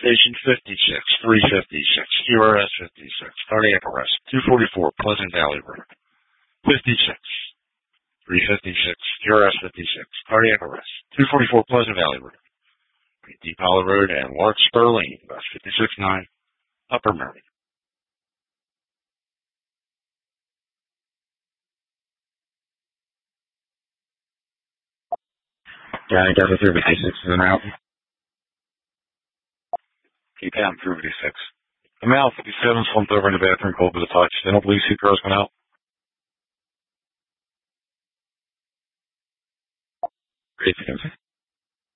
Station 56, 356, QRS 56, cardiac arrest, 244, Pleasant Valley Road. 56, 356, QRS 56, cardiac arrest, 244, Pleasant Valley Road. Deep Hollow Road and Larkspur Lane, bus 56-9, Upper Merion. County Delta 356 is an out. Keep down 356. The male 57 slumped over in the bathroom, cold with a touch. They don't believe CPR's went out. Great.